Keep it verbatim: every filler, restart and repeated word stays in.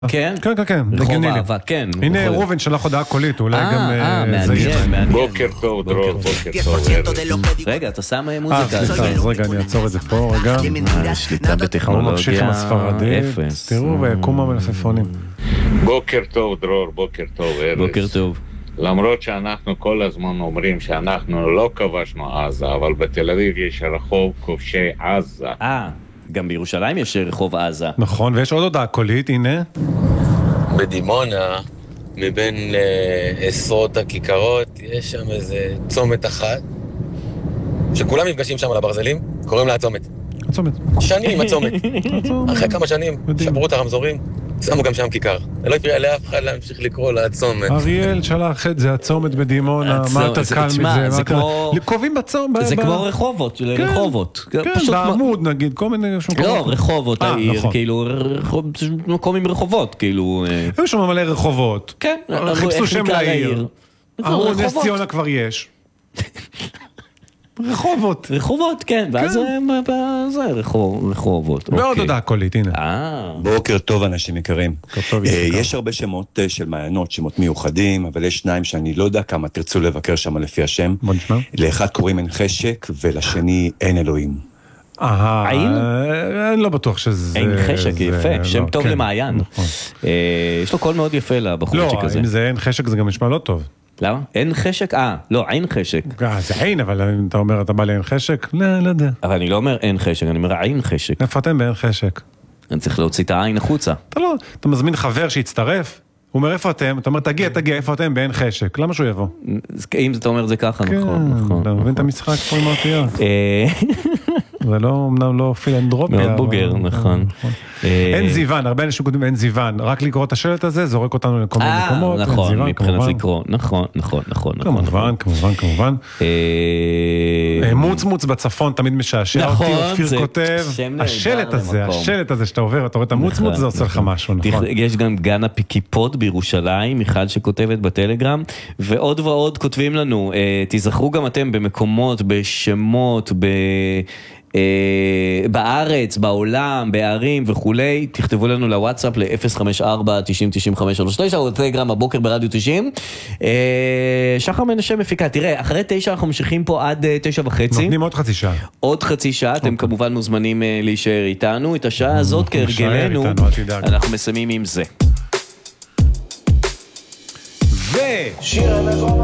כן? כן, כן, כן. רחוב אהבה, כן. הנה רובן שלח הודעה קולית, אולי גם... אה, מעניין, מעניין. בוקר טוב, דרור, בוקר טוב. רגע, אתה שם אה, מוזיקה. סליחה, אז רגע, אני אעצור את זה פה, רגע. שליטה הוא בטכנולוגיה. ממשיך עם הספרדית. אפס. תראו, ויקום המלפפונים. בוקר טוב, דרור, בוקר טוב, ארז. בוקר טוב. למרות שאנחנו כל הזמן אומרים שאנחנו לא כבשנו עזה, אבל בתל אביב יש רחוב כובשי עזה. אה, גם בירושלים יש רחוב עזה. נכון, ויש עוד הודעה קולית, הנה. בדימונה, מבין uh, עשרות הכיכרות, יש שם איזה צומת אחת, שכולם נפגשים שם על הברזלים, קוראים לה הצומת. הצומת. שנים הצומת. אחרי כמה שנים, שברו את הרמזורים, שמו גם שם כיכר. לא הפריע לאף אחד להמשיך לקרוא לה הצומת. אריאל שלח את זה, הצומת בדימונה, מה אתה קל מזה? זה כמו... קובעים בצומת. זה כמו רחובות, רחובות. כן, בעמוד נגיד, כל מיני... לא, רחובות העיר, כאילו, מקום עם רחובות, כאילו... היו שם מלא רחובות. כן, חיפשו שם לעיר. אמרו, נס ציונה כבר יש. רחובות. רחובות, כן, ואז זה רחובות. ועוד הודעה קולית, הנה. בוקר טוב, אנשים יקרים. יש הרבה שמות של מעיינות, שמות מיוחדים, אבל יש שניים שאני לא יודע כמה תרצו לבקר שם לפי השם. בוא נשמע. לאחד קוראים אין חשק, ולשני אין אלוהים. אה, אני לא בטוח שזה... אין חשק, יפה, שם טוב למעיין. יש לו קול מאוד יפה לבחורצ'יק הזה. לא, אם זה אין חשק זה גם נשמע לא טוב. למה? אין חשק? אה, לא, אין חשק. זה אין, אבל אם אתה אומר, אתה בא לאין חשק? לא, לא יודע. אבל אני לא אומר אין חשק, אני אומר אין חשק. איפה אתם באין חשק? אני צריך להוציא את העין החוצה. אתה לא, אתה מזמין חבר שיצטרף, הוא אומר איפה אתם, אתה אומר תגיע, תגיע, איפה אתם באין חשק, למה שהוא יבוא? אם אתה אומר זה ככה, נכון, נכון. אתה מבין את המשחק פה עם האותיות. זה לא, אמנם לא פילנדרופיה. מאוד בוגר, נכון. אין זיוון, הרבה אנשים כותבים אין זיוון, רק לקרוא את השלט הזה, זורק אותנו לכל מיני מקומות. אה, נכון, מבחינת לקרוא, נכון, נכון, נכון. כמובן, כמובן, כמובן. מוץ מוץ בצפון תמיד משעשע אותי, אופיר כותב, השלט הזה, השלט הזה שאתה עובר, אתה רואה את המוץ מוץ, זה עושה לך משהו, נכון. יש גם גן הפיקיפוד בירושלים, מיכל שכותבת בטלגרם, ועוד ועוד כותבים לנו, תזכרו גם אתם במקומות, בשמות, ב... בארץ, בעולם, בערים וכולי, תכתבו לנו לוואטסאפ ל-אפס חמש ארבע תשעים תשעים חמש שלוש תשע או טלגרם הבוקר ברדיו תשעים. שחר מנשה מפיקה, תראה, אחרי תשע אנחנו ממשיכים פה עד תשע וחצי. נותנים עוד חצי שעה. עוד חצי שעה, אתם כמובן מוזמנים להישאר איתנו. את השעה הזאת כהרגלנו, אנחנו מסיימים עם זה. ו...